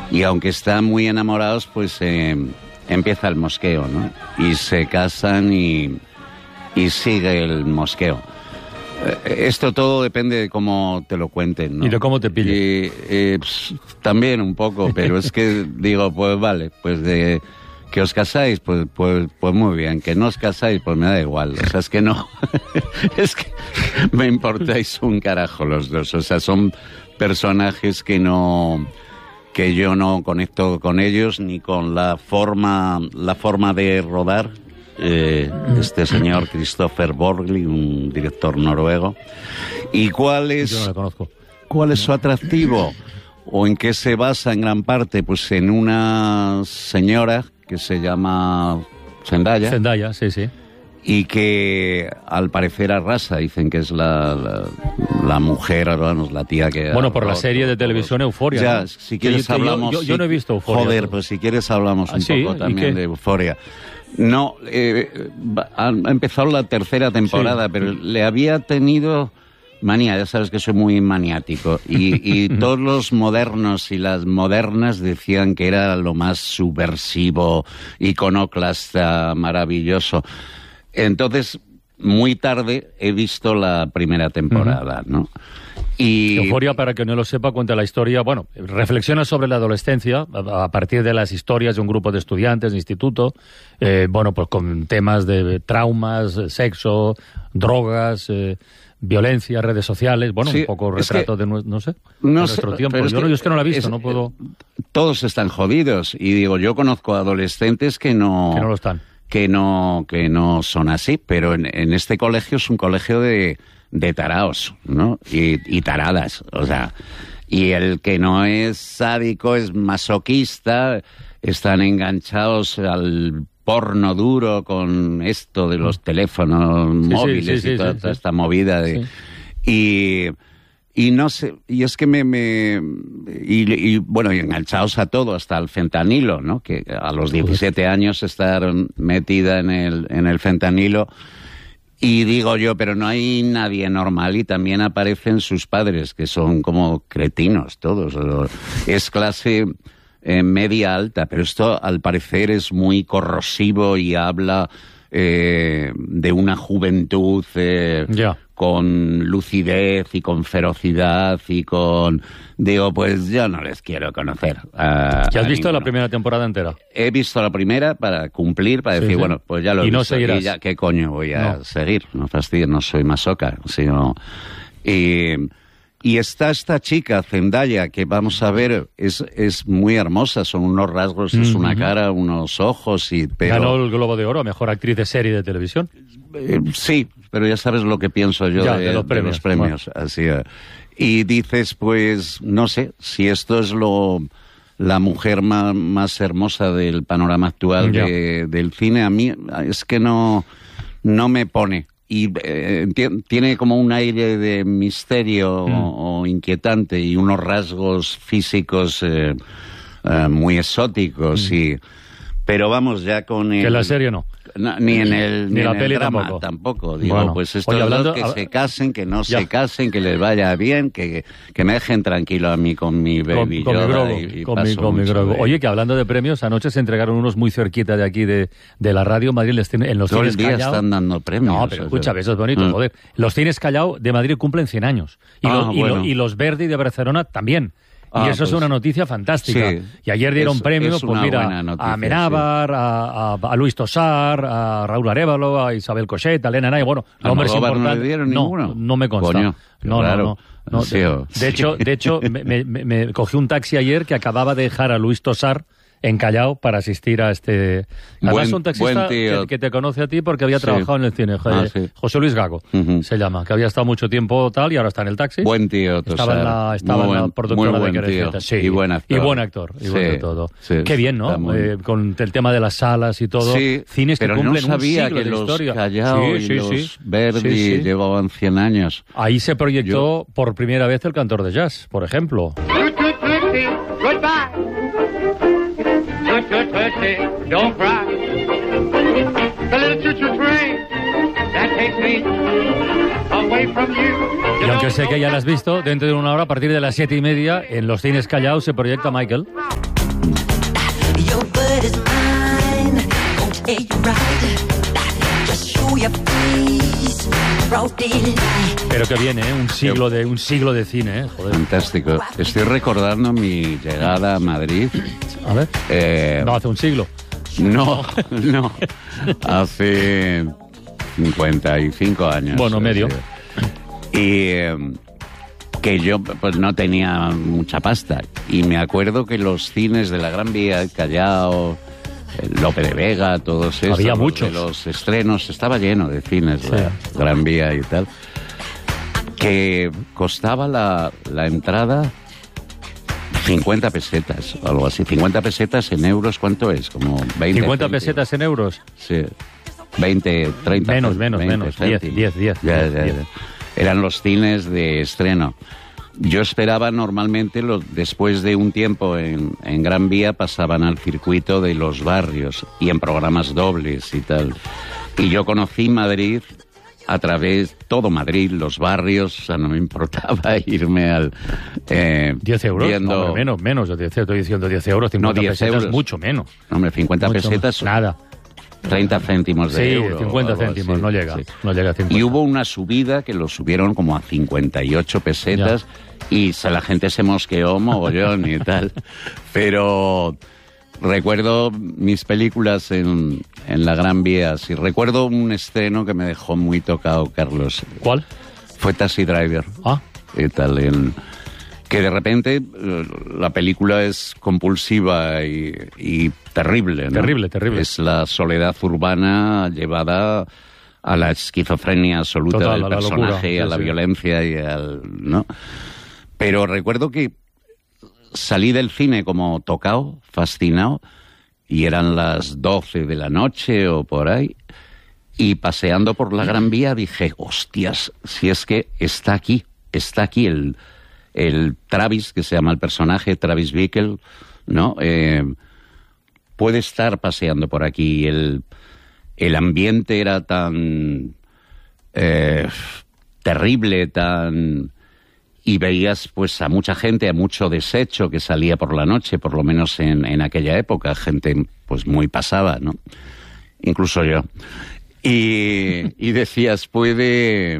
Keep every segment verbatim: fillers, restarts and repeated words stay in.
Y aunque están muy enamorados, pues eh, empieza el mosqueo, ¿no? Y se casan y, y sigue el mosqueo. Esto todo depende de cómo te lo cuenten, ¿no? Y de cómo te pille. Y, eh, pues, también un poco, pero es que digo, pues vale, pues de que os casáis, pues, pues, pues muy bien, que no os casáis, pues me da igual, o sea, es que no, es que me importáis un carajo los dos, o sea, son personajes que no, que yo no conecto con ellos, ni con la forma, la forma de rodar. Eh, este señor Christopher Borgli, un director noruego. ¿Y cuál es, Yo no la conozco. cuál es su atractivo? ¿O en qué se basa en gran parte? Pues en una señora que se llama Zendaya. Zendaya, sí, sí. Y que al parecer arrasa, dicen que es la, la, la mujer, vamos, la tía que... Bueno, por la todo, serie de todo, televisión Euphoria. Ya, ¿no? si quieres Que yo, hablamos... Yo, yo, yo no he visto Euphoria. Joder, todo. pues si quieres hablamos ¿Ah, un sí? poco ¿Y también qué? de Euphoria. No, eh, ha empezado la tercera temporada, Sí. pero le había tenido manía, ya sabes que soy muy maniático, y, y todos los modernos y las modernas decían que era lo más subversivo, iconoclasta, maravilloso. Entonces, muy tarde he visto la primera temporada, uh-huh. ¿no? Y... Euphoria, para que no lo sepa, cuenta la historia, bueno, reflexiona sobre la adolescencia a, a partir de las historias de un grupo de estudiantes de instituto, eh, bueno, pues con temas de traumas, sexo, drogas, eh, violencia, redes sociales, bueno, sí, un poco retrato que, de, no sé, no de nuestro sé, tiempo. Yo, es que, yo es que no la he visto, es, no puedo... Todos están jodidos, y digo, yo conozco adolescentes que no... Que no lo están. Que no, que no son así, pero en, en este colegio es un colegio de... de taraos, ¿no? Y, y taradas, o sea, y el que no es sádico es masoquista, están enganchados al porno duro con esto de los teléfonos sí, móviles sí, sí, y toda, sí, toda sí. esta movida de... Sí. Y... Y no sé, y es que me... me y, y bueno, y enganchados a todo, hasta el fentanilo, ¿no? Que a los diecisiete años estar metida en el, en el fentanilo... Y digo yo, pero no hay nadie normal, y también aparecen sus padres, que son como cretinos todos. Es clase eh, media alta, pero esto al parecer es muy corrosivo y habla eh, de una juventud eh, yeah. con lucidez y con ferocidad y con... Digo, pues yo no les quiero conocer. A, ¿Ya has visto ninguno. La primera temporada entera? He visto la primera para cumplir, para decir, sí, sí. bueno, pues ya lo he y visto. No seguirás. Y ya, ¿qué coño voy a no. seguir? No fastidies, no soy masoca, sino... Y, y está esta chica, Zendaya, que vamos a ver, es, es muy hermosa, son unos rasgos, mm-hmm. es una cara, unos ojos, y pero... Ganó el Globo de Oro a Mejor Actriz de Serie de Televisión. Eh, sí, pero ya sabes lo que pienso yo ya, de, de los premios. De los premios bueno. Así es. Y dices, pues, no sé, si esto es lo la mujer más, más hermosa del panorama actual de, del cine, a mí es que no, no me pone. Y eh, tiene como un aire de misterio mm. o, o inquietante y unos rasgos físicos eh, eh, muy exóticos. Mm. y Pero vamos, ya con el... Que la serie no. No, ni en el, ni ni la en peli el drama tampoco. tampoco. Digo, bueno. pues estos Oye, hablando, dos que a... se casen, que no ya. se casen, que les vaya bien, que, que me dejen tranquilo a mí con mi baby con, con Yoda mi y, y con mi, con mi grogo. De... Oye, que hablando de premios, anoche se entregaron unos muy cerquita de aquí de, de la radio Madrid en los Todo cines el día Callao. Están dando premios. No, pero escucha, eso es bonito, mm. joder. Los cines Callao de Madrid cumplen cien años. Y, ah, los, bueno. y, lo, y los Verdi de Barcelona también. Y ah, eso pues, es una noticia fantástica. Sí, y ayer dieron es, premio, es pues mira, noticia, a Menábar, sí. a, a, a Luis Tosar, a Raúl Arévalo, a Isabel Cochet, a Elena Nay, bueno, nombres importantes. ¿No le dieron no, ninguno? No me consta. Coño, no, claro. no, no, no. Sí, de, de hecho, de hecho me, me, me cogí un taxi ayer que acababa de dejar a Luis Tosar en Callao para asistir a este... Además, un taxista que, que te conoce a ti porque había sí. trabajado en el cine, ah, sí. José Luis Gago, uh-huh. se llama, que había estado mucho tiempo tal y ahora está en el taxi. Buen tío, Estaba en la, estaba en la buen, productora de Querecieta. Sí. Y buen actor. Y buen actor, y sí. buen de todo. Sí, Qué bien, ¿no? muy... Eh, con el tema de las salas y todo. Sí, cines que pero cumplen no sabía un siglo que de los historia. Callao sí, y sí, los sí. Verdi sí, sí. llevaban cien años. Ahí se proyectó Yo... por primera vez El Cantor de Jazz, por ejemplo. Goodbye. Don't cry. The little choo-choo train that takes me away from you. Y aunque sé que ya la has visto, dentro de una hora, a partir de las siete y media, en los cines Callao se proyecta Michael. that is mine. Gonna tell you right. Just show your face. Broad daylight. Pero que viene, ¿eh? Un siglo de un siglo de cine, ¿eh? Joder. Fantástico. Estoy recordando mi llegada a Madrid. A ver. Eh, No, hace un siglo. no, no. Hace cincuenta y cinco años. Bueno, medio. Y eh, que yo pues no tenía mucha pasta. Y me acuerdo que los cines de la Gran Vía, el Callao, el Lope de Vega, todos esos, Había los muchos. de los estrenos, estaba lleno de cines, Sí. la Gran Vía y tal, que costaba la, la entrada cincuenta pesetas, o algo así. cincuenta pesetas en euros, ¿cuánto es? Como veinte cincuenta céntimos. pesetas en euros. Sí. veinte, treinta. Menos, menos, veinte menos. diez, céntimos. diez, diez, Ya, diez, ya, diez. ya. Eran los cines de estreno. Yo esperaba normalmente, lo- después de un tiempo en, en Gran Vía, pasaban al circuito de los barrios y en programas dobles y tal. Y yo conocí Madrid a través, todo Madrid, los barrios, o sea, no me importaba irme al... Eh, diez euros. viendo- No, hombre, menos, menos. Yo diez, estoy diciendo diez euros, cincuenta No, diez pesetas, euros. mucho menos. Hombre, cincuenta Mucho pesetas, menos. Nada. treinta céntimos de Sí, euro. cincuenta o algo céntimos, así, no llega. sí. No llega a cincuenta. Y hubo una subida que lo subieron como a cincuenta y ocho pesetas y se, la gente se mosqueó mogollón y tal. Pero recuerdo mis películas en, en la Gran Vía. Sí, recuerdo un estreno que me dejó muy tocado, Carlos. ¿Cuál? Fue Taxi Driver. Ah, Y tal, en- que de repente eh, la película es compulsiva y, y terrible, ¿no? Terrible, terrible. Es la soledad urbana llevada a la esquizofrenia absoluta Total, del a la locura, personaje, a sí, la sí. violencia y al... ¿no? Pero recuerdo que salí del cine como tocado, fascinado, y eran las doce de la noche o por ahí, y paseando por la Gran Vía dije, hostias, si es que está aquí, está aquí el... el Travis, que se llama el personaje, Travis Bickle, ¿no? Eh, puede estar paseando por aquí. El, el ambiente era tan eh, terrible, tan... Y veías pues a mucha gente, a mucho desecho que salía por la noche, por lo menos en, en aquella época, gente pues muy pasada, ¿no? Incluso yo. Y, y decías, puede...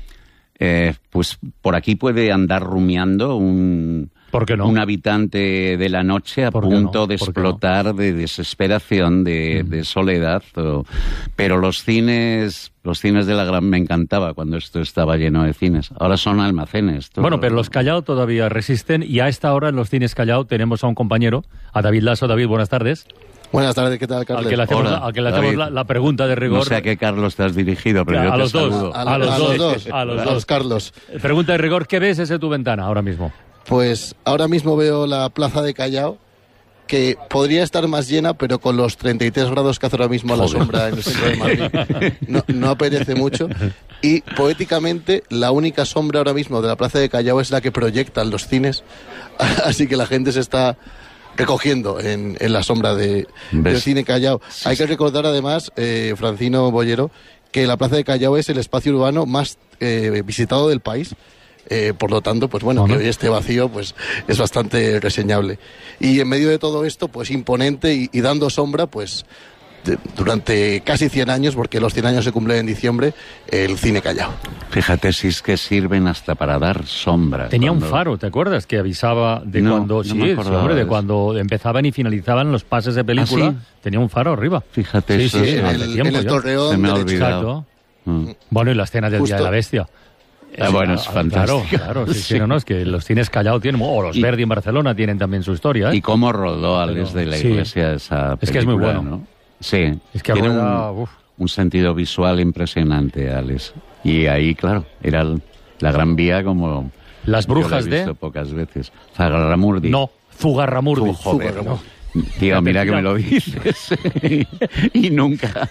Eh, pues por aquí puede andar rumiando un, ¿por qué no? un habitante de la noche a ¿Por qué punto no? de ¿Por qué explotar de desesperación, de, de soledad. o- pero los cines, los cines de la Gran me encantaba cuando esto estaba lleno de cines. Ahora son almacenes. todo. Bueno, pero los Callao todavía resisten y a esta hora en los cines Callao tenemos a un compañero, a David Lasso. David, buenas tardes. Buenas tardes, ¿qué tal, Al Carles? que le hacemos, Hola, la, al que le hacemos David. la, la pregunta de rigor. No sé a qué Carlos te has dirigido, pero A yo te los dos. saludo. A, A los a dos. los dos. A los A dos. los Carlos. Pregunta de rigor, ¿qué ves desde tu ventana ahora mismo? Pues ahora mismo veo la plaza de Callao, que podría estar más llena, pero con los treinta y tres grados que hace ahora mismo a la Joder. sombra en el centro de Madrid, no, no apetece mucho. Y poéticamente, la única sombra ahora mismo de la plaza de Callao es la que proyectan los cines, así que la gente se está recogiendo en, en la sombra de, ¿Ves? del cine Callao. Hay que recordar además, eh, Francino Bollero, que la plaza de Callao es el espacio urbano más eh, visitado del país. Eh, por lo tanto, pues bueno, Bueno. que hoy esté vacío, pues es bastante reseñable. Y en medio de todo esto, pues imponente y, y dando sombra, pues de- durante casi cien años, porque los cien años se cumplen en diciembre, el cine Callao. Fíjate si es que sirven hasta para dar sombra. Tenía un Cuando- faro, ¿te acuerdas? Que avisaba de No, cuando no sí, me sí, acordaba hombre, de de eso. cuando empezaban y finalizaban los pases de película. ¿Ah, sí? Tenía un faro arriba. Fíjate, Sí, eso sí, es- en hace el, tiempo en el ya. Torreón Se me ha derecho. olvidado. Exacto. Mm. Bueno, y la escena del Día de Justo. la Bestia. Ah, bueno, es Ah, fantástico. Claro, claro, sí, sí, Sí. no, no, es que los cines Callao tienen, o los Y- Verdi en Barcelona tienen también su historia, ¿eh? Y cómo rodó Alex de la Sí. Iglesia esa Es que es muy película, bueno. ¿no? Sí. Es que tiene rueda, un, uf. un sentido visual impresionante, Alex. Y ahí, claro, era el- la Gran Vía como... Las yo la he brujas de... visto pocas veces. Zagarramurdi. No, Zugarramurdi. Tú, joder, Zugarramurdi. Tío, mira que me lo dices. y, y nunca.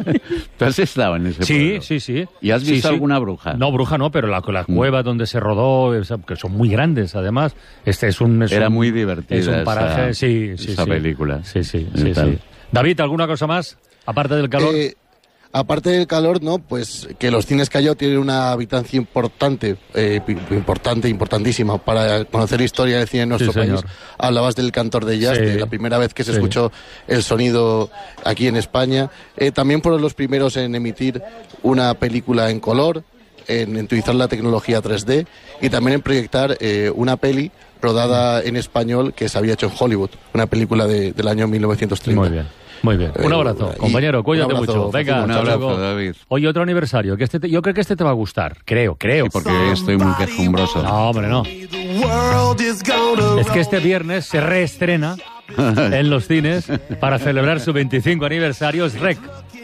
¿Tú has estado en ese Sí, pueblo? sí, sí. ¿Y has Sí, visto sí. alguna bruja? No, bruja no, pero la, la cueva donde se rodó, esa- que son muy grandes, además. Este es un... es Era un- muy divertida Es un paraje, esa- sí, sí, esa sí. película. Sí, sí, Y sí, tal. sí. David, ¿alguna cosa más? Aparte del calor. Eh, Aparte del calor, ¿no? Pues que los cines Callao tienen una habitancia importante, eh, importante, importantísima para conocer la historia del cine en nuestro Sí, país. señor. Hablabas del Cantor de Jazz, Sí. de la primera vez que se Sí. escuchó el sonido aquí en España. Eh, también fueron los primeros en emitir una película en color, en, en utilizar la tecnología tres D y también en proyectar eh, una peli rodada en español que se había hecho en Hollywood, una película de, del año mil novecientos treinta. Muy bien. Muy bien. Un Eh, abrazo, y- compañero. Cuídate un abrazo, mucho. Venga, Un hasta abrazo, luego. David. Oye, otro aniversario. Que este te- yo creo que este te va a gustar. Creo, creo. Sí, porque hoy estoy muy quejumbroso. No, hombre, no. Es que este viernes se reestrena en los cines para celebrar su veinticinco aniversario. Es Rec.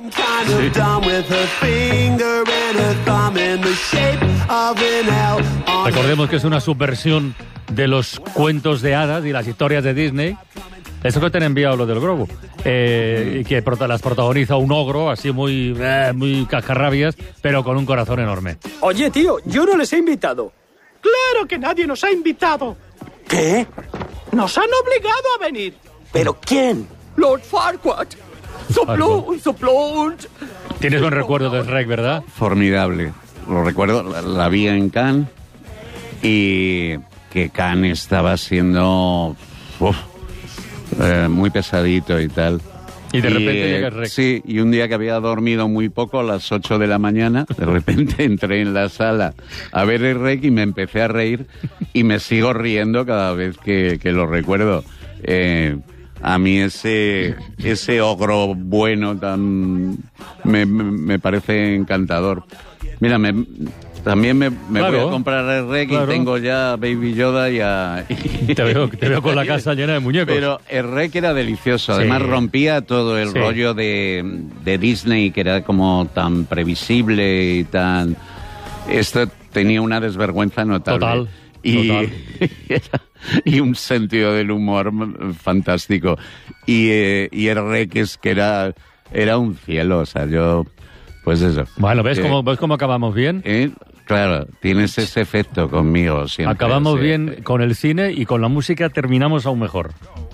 Recordemos que es una subversión de los cuentos de hadas y las historias de Disney. Eso que te han enviado lo del Grogu. Eh, y que prota- las protagoniza un ogro, así muy, eh, muy cascarrabias, pero con un corazón enorme. Oye, tío, yo no les he invitado. Claro que nadie nos ha invitado. ¿Qué? Nos han obligado a venir. ¿Pero quién? Lord Farquaad. Soplón, soplón. Tienes buen recuerdo de Rec, ¿verdad? Formidable. Lo recuerdo, la, la vi en Cannes y que Cannes estaba siendo uf, eh, muy pesadito y tal. Y de repente eh, llega Rec. Sí, y un día que había dormido muy poco, a las ocho de la mañana, de repente entré en la sala a ver el Rec y me empecé a reír y me sigo riendo cada vez que, que lo recuerdo. Eh, a mí ese ese ogro bueno tan me, me, me parece encantador. Mira, me, también me, me Claro, voy a comprar el Rec claro. y tengo ya a Baby Yoda y a... y- Te veo, te veo con la casa llena de muñecos. Pero el Rec era delicioso, Sí. además rompía todo el Sí. rollo de, de Disney, que era como tan previsible y tan... Esto tenía una desvergüenza notable. Total, y, total. y un sentido del humor m- fantástico. Y, eh, y el Rec es que era, era un cielo, o sea, yo... Pues eso. Bueno, ¿ves Eh, cómo, ¿ves cómo acabamos bien? eh, Claro, tienes ese efecto conmigo siempre. Acabamos sí. bien con el cine y con la música terminamos aún mejor.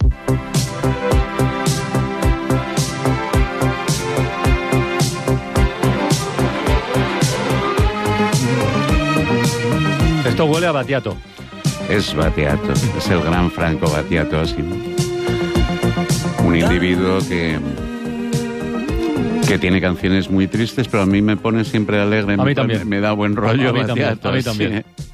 Esto huele a Battiato. Es Battiato, es el gran Franco Battiato, así. Un individuo que que tiene canciones muy tristes, pero a mí me pone siempre alegre. A mí me, también. me da buen rollo A mí también, Battiato, a mí sí. también.